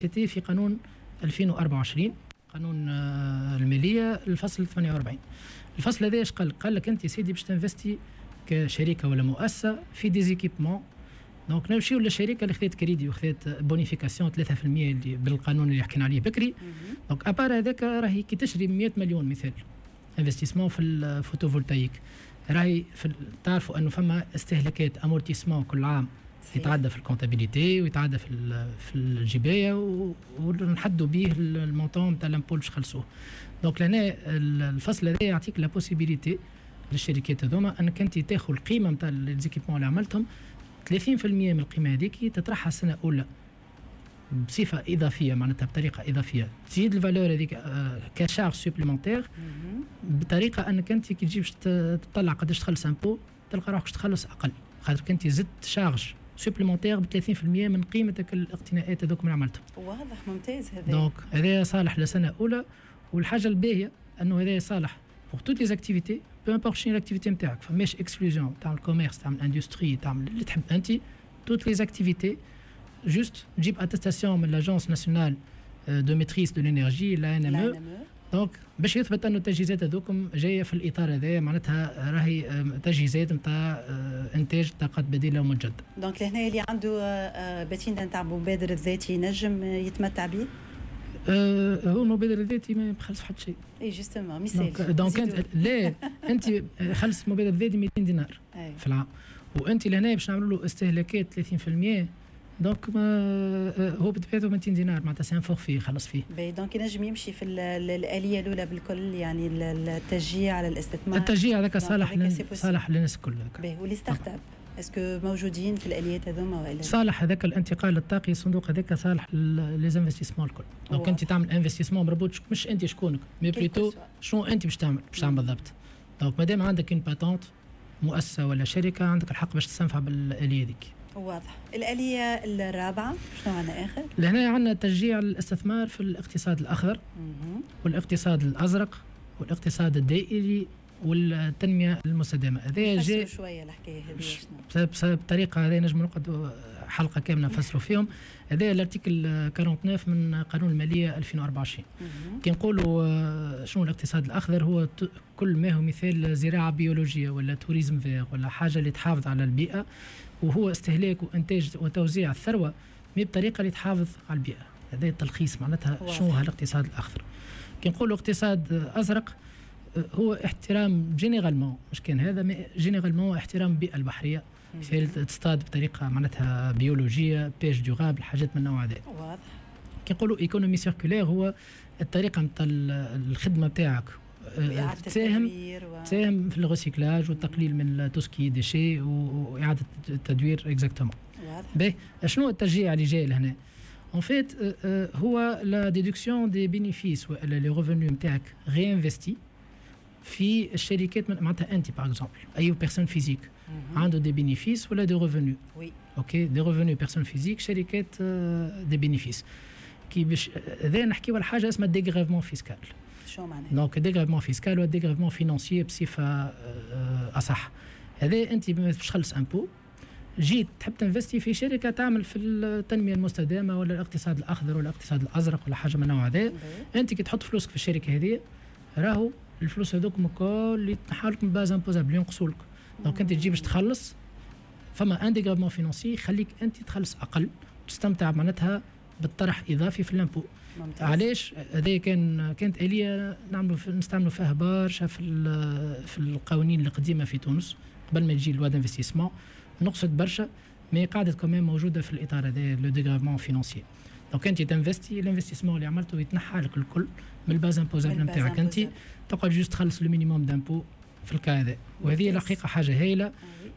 سيتي في قانون 2024 قانون الماليه الفصل 48. الفصل هذا ايش قال لك انت سيدي باش تنفستي كشركه ولا مؤسسه في ديزيكيبمون. دونك نمشيو للشركه اللي خذت كريدي وخذت بونيفيكاسيون 3% اللي بالقانون اللي حكينا عليه بكري. دونك ابار هذاك راهي كي تشري 100 مليون مثال انفستيسمون في الفوتوفولتايك، راهي تعرفوا انه فما استهلاكات امورتيسمون كل عام يتعدى في الكونتابيليتي ويتعدى في الجبايه ونحدوا به المونطون نتاع لامبول باش نخلصوه. دونك لهنا الفصل هذا يعطيك لا بوسيبيليتي للشركات هذوما انك انت تاخذ القيمه نتاع الزيكيبمون اللي عملتهم 30% من القيمه هذيك تطرحها السنه الاولى بصفه اضافيه، معناتها بطريقه اضافيه تزيد الفالور هذيك كشارج سوبليمونتير، بطريقه انك انت كي تجي باش تطلع قداش تخلص امبو تلقى روحك تخلص اقل، خاطر انت زدت شارج سوبليمونتير ب 30% من قيمتك الاقتناءات هذوك من عملتهم. واضح ممتاز هذا. دونك هذا صالح لسنه اولى. والحاجه الباهيه انه هذا صالح pour toutes les activités peu importe شنو الاكتيفيتي نتاعك، فماش اكسكلوزيون تعمل كوميرس تعمل اندستري تعمل اللي تحب انت toutes les activités جوست تجيب اتستاسيون من لاجونس ناسيونال دو ميتريس دو لينيرجي لا ان ام. دونك باش يثبت انه التجهيزات هذوكم جايه في الاطار هذا، معناتها راهي تجهيزات نتاع انتاج طاقات بديله ومجدده. دونك لهنا اللي عنده باتين نتاع مبادر الذاتي ينجم يتمتع به. هو المبادر الذاتي ما يخلص حتى شيء. اي جوستومون مثال. دونك لا انت خلص المبادر الذاتي 200 دينار في العام، وانت لهنا باش نعملوا له استهلاكات 30%. دونك هو بطبيعته 200 دينار معناتها سي ان فورفي خلص فيه. دونك ينجم يمشي في الآلية الأولى بالكل، يعني التشجيع على الاستثمار. التشجيع هذاك صالح للناس الكل. ولي ستارت اب اسكو موجودين في الآليات هذوما ولا؟ صالح هذاك الانتقال الطاقي الصندوق هذاك صالح ليزانفستيسمون الكل. دونك انت تعمل انفستيسمون مربوط مش انت شكونك مي بليتو شنو انت باش تعمل بالضبط. دونك مادام عندك اون باتونت مؤسسه ولا شركه عندك الحق باش تستنفع بالآلية هذيك. واضح. الآلية الرابعة شنو عندنا آخر؟ لهنا عندنا تشجيع الاستثمار في الاقتصاد الأخضر والاقتصاد الأزرق والاقتصاد الدائري والتنمية المستدامة. هذا جاي شوية الحكاية هذه بطريقة هذا نجم نقعد حلقة كاملة نفسروا فيهم. هذا الارتيكل 49 من قانون المالية 2024. كي نقولوا شنو الاقتصاد الأخضر هو كل ما هو مثال زراعة بيولوجية ولا توريزم فير ولا حاجة اللي تحافظ على البيئة، وهو استهلاك وانتاج وتوزيع الثروه بطريقه اللي تحافظ على البيئه. هذا التلخيص معناتها شنو هو الاقتصاد الاخضر. كي نقولوا اقتصاد ازرق هو احترام جينيرالمون مش كان هذا جينيرالمون احترام البيئه البحريه، مثل تصطاد بطريقه معناتها بيولوجيه بيش ديورابل حاجات من النوع هذا. واضح. كي نقولوا ايكونومي سيركولير هو الطريقه نتاع الخدمه نتاعك تساهم في الريسيكلاج والتقليل من توسكي ديشي واعاده التدوير اكزاكتومون. باهي شنو التشجيع اللي جاي لهنا؟ ان فيت هو لا ديدكسيون دي بينيفيس ولا لي ريفوني نتاعك ريانفستي في الشركات. معناتها انت باغ اكزومبل اي بيرسون فيزيك عنده دي بينيفيس ولا دي ريفوني. اوكي دي ريفوني بيرسون فيزيك شركات دي بينيفيس كي باش هذا نحكيو على حاجه اسمها ديغريفمون فيسكال. شو معناه؟ دونك ديغريفمون فيسكال و ديغريفمون فينانسيي بصفه اصح. هذا انت باش تخلص امبو جيت تحب تنفستي في شركه تعمل في التنميه المستدامه ولا الاقتصاد الاخضر ولا الاقتصاد الازرق ولا حاجه من النوع هذا. انت كي تحط فلوسك في الشركه هذه راهو الفلوس هذوكم الكل اللي تنحالك من باز امبوزابل ينقصوا لك. دونك انت تجي باش تخلص فما ان ديغريفمون فينانسيي يخليك انت تخلص اقل وتستمتع معناتها بالطرح اضافي في اللامبو. علاش هذه كانت آلية نستعملوا فيها برشا في القوانين القديمه في تونس قبل ما يجي لوا دانفستيسمون نقصد برشا مي قاعده كمان موجوده في الاطار هذا لو ديغريفمون فينانسيي. دونك انت تنفستي الانفستيسمون اللي عملته يتنحى لك الكل من الباز امبوزابل نتاعك، انت تقعد جوست تخلص لو مينيموم دامبو في الكا هذا. وهذه الحقيقه حاجه هايله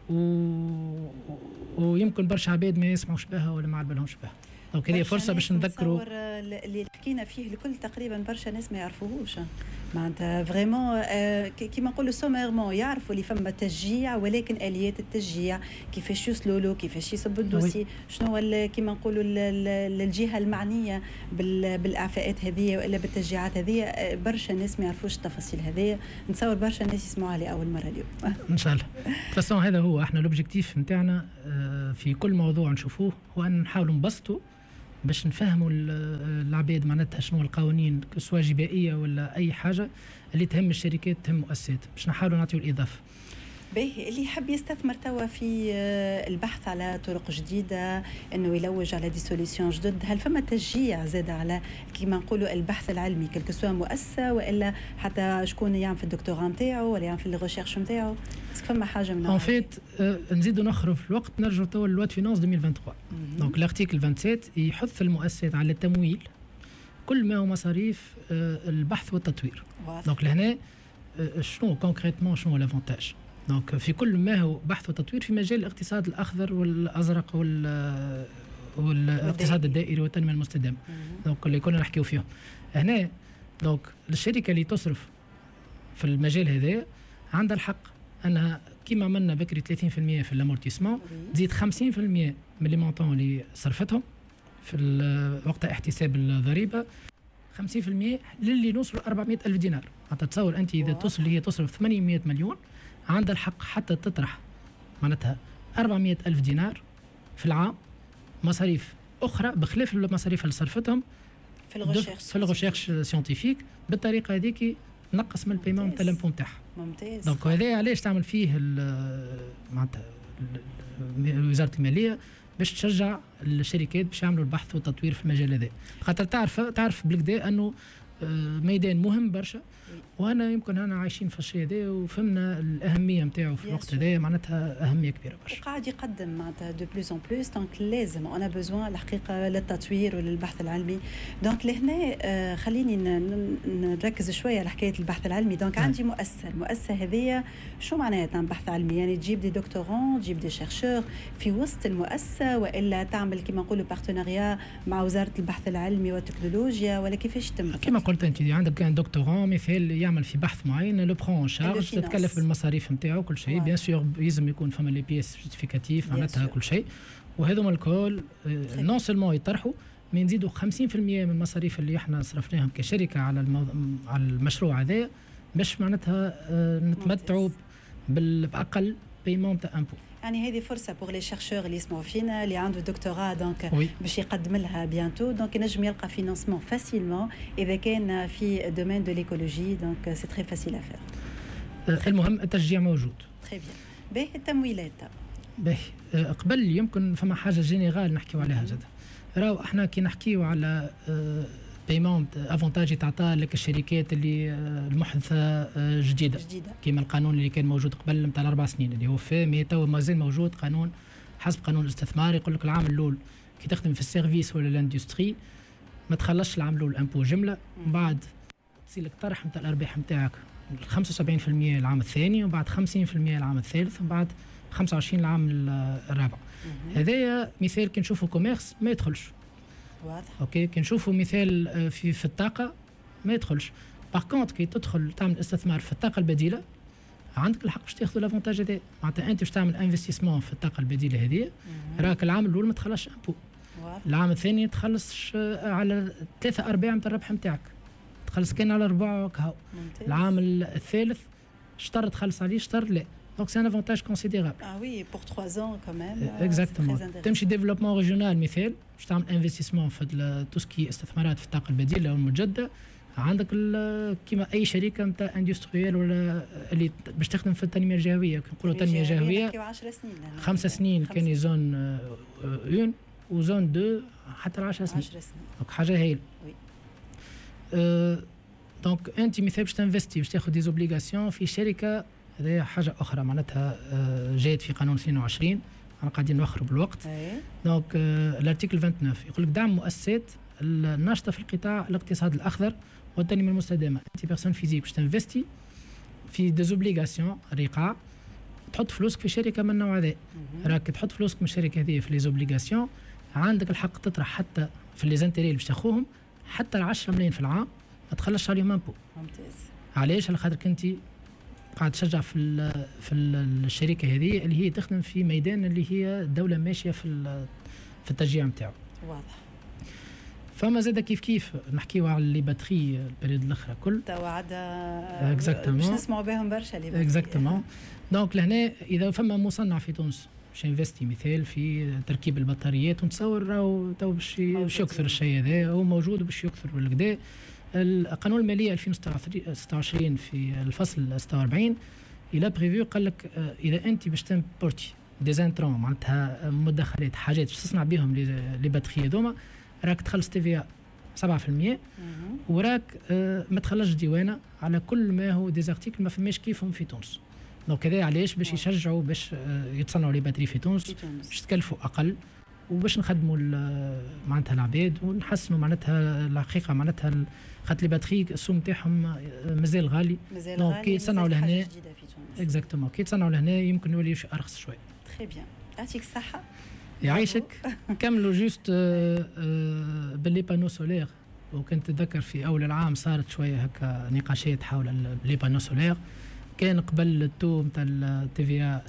ويمكن برشا عباد ما يسمعوش بها ولا ما عبالهمش بها. دونك هذه فرصه باش نذكروا اللي حكينا فيه الكل تقريبا برشا ناس ما يعرفوهوش معناتها فريمون كيما نقولوا سوميرمون يعرفوا اللي فما تشجيع ولكن اليات التشجيع كيفاش يوصلوا له كيفاش يصبوا الدوسي شنو كيما نقولوا الجهه المعنيه بالاعفاءات هذه والا بالتشجيعات هذه. برشا ناس ما يعرفوش التفاصيل هذه، نتصور برشا ناس يسمعوها لاول مره اليوم ان شاء الله. فاسون هذا هو احنا لوبجيكتيف نتاعنا في كل موضوع نشوفوه هو ان نحاولوا نبسطوا باش نفهموا العباد معناتها شنو القوانين سواء جبائيه ولا اي حاجه اللي تهم الشركات تهم المؤسسات باش نحاولوا نعطيو الاضافه. باهي اللي يحب يستثمر توا في البحث على طرق جديده انه يلوج على دي سوليسيون جدد، هل فما تشجيع زاد على كيما نقولوا البحث العلمي كلكو سوا مؤسسه والا حتى شكون يعمل في الدكتوراه نتاعو ولا يعمل في الريشيرش نتاعو؟ اسكو فما حاجه من ان فيت نزيدوا نخروا في الوقت نرجعوا توا للوا فينانس 2023. دونك الارتيكل 27 يحث المؤسسات على التمويل كل ما هو مصاريف البحث والتطوير. دونك لهنا شنو كونكريتمون شنو لافونتاج؟ دونك في كل ما هو بحث وتطوير في مجال الاقتصاد الأخضر والأزرق والاقتصاد الدائري والتنمية المستدامة. دونك اللي كنا نحكيو فيهم هنا. دونك الشركة اللي تصرف في المجال هذا عندها الحق أنها كيما عملنا بكري 30% في الامورتيسمون تزيد 50% من لي مونطون اللي صرفتهم في وقت احتساب الضريبة، 50% للي نوصلوا 400 ألف دينار. تتصور أنت إذا توصل هي تصرف 800 مليون عندها الحق حتى تطرح معناتها 400 ألف دينار في العام مصاريف أخرى بخلاف المصاريف اللي صرفتهم في الغوشيرش سيونتيفيك. بالطريقة هذيك نقص من البيمون نتاع الامبو نتاعها. ممتاز. دونك هذا علاش تعمل فيه معناتها وزارة المالية باش تشجع الشركات باش يعملوا البحث والتطوير في المجال هذا، خاطر تعرف بالكدا أنه ميدان مهم برشا، وانا يمكن انا عايشين في الشيء هذا وفهمنا الاهميه نتاعو في الوقت هذا معناتها اهميه كبيره برشا. قاعد يقدم معناتها دو بلوس اون بلوس، دونك لازم انا بزوان الحقيقه للتطوير وللبحث العلمي. دونك لهنا خليني نركز شويه على حكايه البحث العلمي. دونك عندي المؤسسه هذه شو معناتها بحث علمي؟ يعني تجيب دي دكتورون تجيب دي شيرشور في وسط المؤسسه والا تعمل كما نقولوا بارتناريا مع وزاره البحث العلمي والتكنولوجيا ولا كيفاش تم؟ كما قلت انت عندك كان دكتورون مثال يعمل في بحث معين لو برون شارج تتكلف بالمصاريف نتاعو كل شيء. بيان سور لازم يكون فما لي بيس جوستيفيكاتيف معناتها كل شيء، وهذوما الكل نون سولمون يطرحوا من نزيدوا 50% من المصاريف اللي احنا صرفناهم كشركه على المشروع هذا باش معناتها نتمتعوا باقل بيمون تاع امبو. يعني هذه فرصه بور لي شيرشور اللي يسمعوا فينا اللي عنده دكتوراه دونك باش يقدم لها بيانتو، دونك ينجم يلقى فينانسمون فاسيلمون اذا كان في دومين دو ليكولوجي، دونك سي تري فاسيل افير. المهم التشجيع موجود. تري بيان. باهي التمويلات قبل يمكن فما حاجه جينيرال نحكيو عليها زاد. راهو احنا كي نحكيو على بيمون افونتاج تعطى لك الشركات اللي المحدثه جديده كما القانون اللي كان موجود قبل نتاع 4 سنين اللي هو فيه تو مازال موجود قانون حسب قانون الاستثمار يقول لك العام الاول كي تخدم في السيرفيس ولا الاندستري ما تخلصش العام الاول الامبو جمله، ومن بعد تصير لك طرح نتاع الارباح نتاعك 75% العام الثاني، وبعد 50% العام الثالث، وبعد 25 العام الرابع. هذايا مثال كي نشوفوا كوميرس ما يدخلش. واضح. اوكي كي نشوفوا مثال في الطاقه ما يدخلش. باغ كونت كي تدخل تعمل استثمار في الطاقه البديله عندك الحق باش تاخذ لافونتاج هذا، معناتها انت باش تعمل انفستيسمون في الطاقه البديله هذه راك العام الاول ما تخلصش امبو، العام الثاني تخلص على 3/4 نتاع الربح نتاعك، تخلص كان على 4 كهو. العام الثالث شطر تخلص عليه شطر لا. Donc c'est un avantage considérable. Ah oui, pour 3 ans quand même. Exactement. تمشي ديفلوبمون ريجيونال مثال باش تعمل انفستيسمون في تو سكي استثمارات في الطاقه البديله والمجدده، عندك كيما اي شركه نتاع اندستريال ولا اللي باش تخدم في التنميه الجهويه، نقولوا تنميه جهويه 5 سنين كان زون 1 وزون 2 حتى 10 سنين. دونك حاجه هايله. دونك انت مثال باش تنفستي باش تاخذ دي زوبليغاسيون في شركه، هذه حاجه اخرى معناتها جايت في قانون 22 انا قاعدين نوخروا بالوقت. دونك الارتيكل 29 يقول لك دعم مؤسسات الناشطه في القطاع الاقتصاد الاخضر والتنميه المستدامه. انت بيرسون فيزيك باش تنفستي في دي زوبليغاسيون رقاع تحط فلوسك في شركه من النوع هذا، راك تحط فلوسك من الشركه هذه في لي زوبليغاسيون عندك الحق تطرح حتى في لي زانتيري اللي باش تاخذهم حتى 10 ملايين في العام ما تخلصش عليهم امبو. ممتاز. علاش؟ على خاطر انت قاعد تشجع في الشركه هذه اللي هي تخدم في ميدان اللي هي الدوله ماشيه في التشجيع نتاعو. واضح. فما زاد كيف نحكيو على لي باتري البريد الاخرى كل توا عاد باش نسمعوا بهم برشا لي باتري. اكزاكتومون. دونك لهنا اذا فما مصنع في تونس باش انفستي مثال في تركيب البطاريات، ونتصور راهو تو باش يكثر الشيء هذا، هو موجود وباش يكثر بالكدا. القانون الماليه 2026 في الفصل 46 الى بريفيو قال لك اذا انت باش تمبورتي ديزانترون معناتها مدخلات حاجات باش تصنع بهم لي باتري هذوما، راك تخلص تي في 7%، وراك ما تخلصش ديوانه على كل ما هو ديزارتيكل ما فماش كيفهم في تونس. دونك هذا علاش باش يشجعوا باش يتصنعوا لي باتري في تونس، باش تكلفوا اقل وباش نخدموا معناتها العباد ونحسنوا معناتها الحقيقه معناتها خاطر لي باتري السوم تاعهم مازال غالي. دونك كي تصنعوا لهنا اكزاكتومون كي تصنعوا لهنا يمكن يولي ارخص شويه. تري بيان، يعطيك الصحه. يعيشك. كملوا جوست باللي بانو سولير، وكنت تذكر في اول العام صارت شويه هكا نقاشات حول لي بانو سولير. كان قبل التو نتاع التي في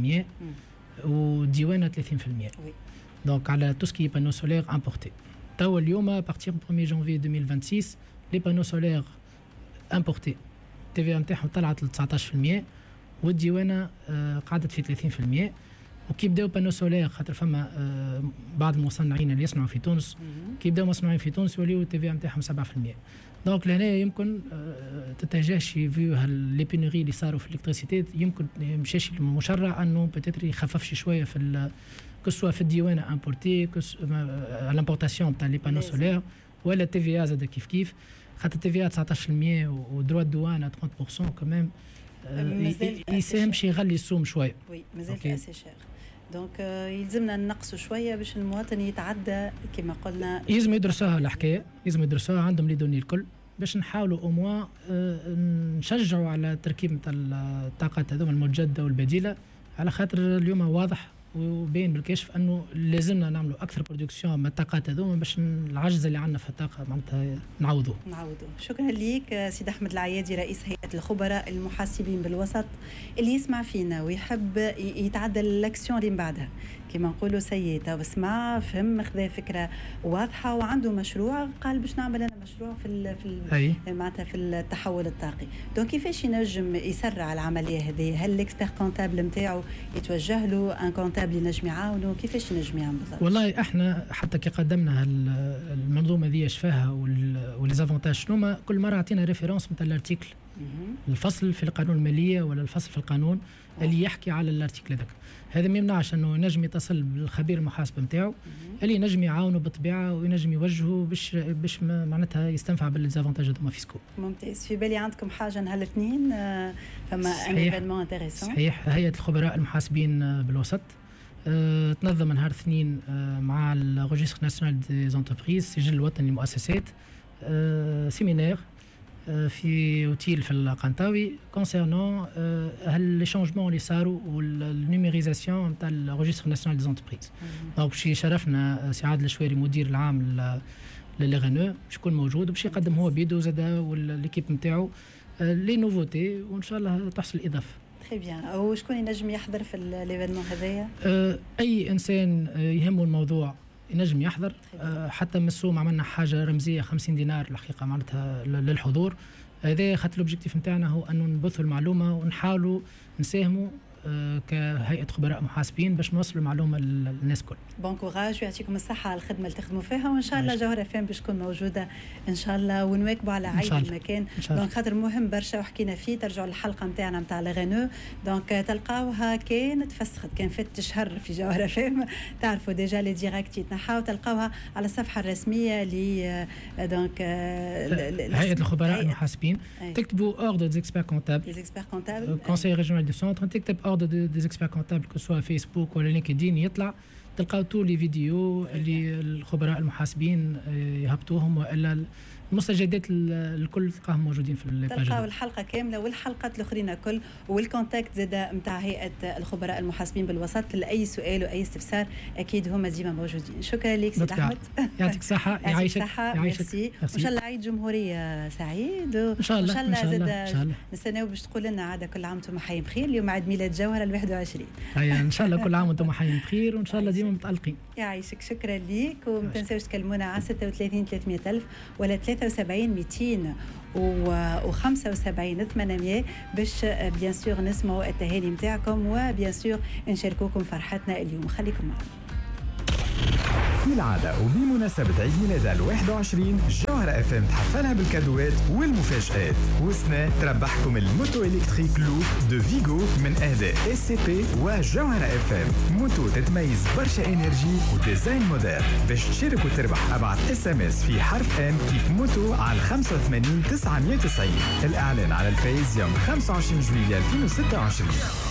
7% وديوانه 30%. دونك على تو سكي بانو سولير امبورتي. توا اليوم بارتير 1 جانفي 2026 لي بانو سولير امبورتي التي في نتاعهم طلعت ل 19% والديوانه قعدت في 30%. وكي بداو بانو سولير خاطر فما بعض المصنعين اللي يصنعوا في تونس، كي بداو مصنعين في تونس يوليو التي في نتاعهم 7%. دونك لهنا يمكن تتجهش فيو لي بينوري اللي صاروا في الالكتريسيتي، يمكن مشاش المشرع انه بتاتر يخففش شويه في كسوا في الديوانه امبورتي الامبورتاسيون تاع لي بانو سولير ولا تي في زاد كيف خاطر تي في 19% ودروا الدوانه 30% كمان يساهم شي يغلي السوم شويه. وي مازال اسي شير. دونك يلزمنا ننقصوا شويه باش المواطن يتعدى كما قلنا. يلزم يدرسوها الحكايه، يلزم يدرسوها عندهم لي دوني الكل باش نحاولوا او موا نشجعوا على تركيب نتاع الطاقات هذوما المتجدده والبديله، على خاطر اليوم واضح وبين بالكشف انه لازمنا نعملوا اكثر برودكسيون من الطاقات هذوما باش العجز اللي عندنا في الطاقه معناتها نعوضوه. شكرا ليك سيد احمد العيادي رئيس هيئه الخبراء المحاسبين بالوسط، اللي يسمع فينا ويحب يتعدى الاكسيون اللي من بعدها كما نقولوا سيئة وسمع فهم خذا فكره واضحه وعنده مشروع قال باش نعمل انا مشروع في معناتها في التحول الطاقي. دونك كيفاش ينجم يسرع العمليه هذه؟ هل الاكسبير كونتابل نتاعو يتوجه له ان كونتابل ينجم يعاونه؟ كيفاش ينجم يعمل بالضبط؟ والله احنا حتى كي قدمنا المنظومه ذي شفاها وليزافونتاج شنو، كل مره عطينا ريفيرونس نتاع الارتيكل الفصل في القانون الماليه ولا الفصل في القانون اللي يحكي على الارتيكل هذاك. هذا ما يمنعش انه ينجم يتصل بالخبير المحاسبه نتاعو اللي ينجم يعاونه بالطبيعه وينجم يوجهه باش معناتها يستنفع بالديزافونتاج هذوما فيسكو. ممتاز. في بالي عندكم حاجه نهار الاثنين فما ان ايفينمون انتريسون. صحيح. هيئه الخبراء المحاسبين بالوسط تنظم نهار الاثنين مع الريجستر ناسيونال دي زونتربريز السجل الوطني للمؤسسات سيمينار في اوتيل في القنطاوي كونسيرنون لي شونجمون اللي صاروا والنيميريزاسيون نتاع الريجستر ناسيونال دي زونتربريز. دونك باش يشرفنا سي عادل الشويري مدير العام للغنو باش يكون موجود وباش يقدم هو بيدو زاد والليكيب نتاعو لي نوفوتي وان شاء الله تحصل اضافه. تري بيان. وشكون ينجم يحضر في ليفينمون هذايا؟ اي انسان يهمه الموضوع ينجم يحضر. حتى من السوم عملنا حاجه رمزيه 50 دينار الحقيقه معناتها للحضور. هذا خاطر الاوبجيكتيف نتاعنا هو انه نبثوا المعلومه ونحاولوا نساهموا كهيئه خبراء محاسبين باش نوصلوا المعلومه للناس الكل. بون كوراج ويعطيكم الصحه على الخدمه اللي تخدموا فيها، وان شاء الله جوهره فهم باش تكون موجوده ان شاء الله ونواكبوا على عين المكان. دونك خاطر مهم برشا وحكينا فيه. ترجعوا للحلقه نتاعنا نتاع لغنو دونك تلقاوها كانت فسخت كان فات شهر في جوهره فهم، تعرفوا ديجا لي ديريكت يتنحاو، تلقاوها على الصفحه الرسميه ل دونك هيئه الخبراء المحاسبين. تكتبوا اوردر دي اكسبير كونتابل كونساي ريجيونال دو سونتر، تكتب اوردر دي اكسبير كونتابل كو سوا فيسبوك ولا لينكدين يطلع تلقاو تو لي فيديو اللي الخبراء المحاسبين يهبطوهم والا المستجدات الكل تلقاهم موجودين في الباج. تلقاو الحلقه كامله والحلقات الاخرين الكل والكونتاكت زاد نتاع هيئه الخبراء المحاسبين بالوسط لاي سؤال واي استفسار اكيد هما ديما موجودين. شكرا لك سيد احمد. يعطيك الصحه. يعيشك. ميرسي. وان شاء الله عيد جمهوريه سعيد ان شاء الله. ان شاء الله زاد نستناو باش تقول لنا عاده كل عام وانتم حيين بخير. اليوم عيد ميلاد جوهره ال 21. ان شاء الله كل عام وانتم حيين بخير وان شاء الله ديما نكونوا متألقين. يعيشك، شكرا ليك. وما تنساوش تكلمونا على 36 300 ألف ولا 73 275 800 باش بيان سور نسمعوا التهاني نتاعكم وبيان سور نشاركوكم فرحتنا اليوم. خليكم معنا. كالعادة وبمناسبة عيد ميلاد 21 جوهرة FM تحفلها بالكادوات والمفاجآت. وسنا تربحكم الموتو إلكتريك لوب دو فيغو من أهداء SCP وجوهرة FM. موتو تتميز برشا إنرجي وديزاين موديل. باش تشارك وتربح أبعت SMS في حرف M كيف موتو على 85 990. الإعلان على الفايز يوم 25 جويلية 2026.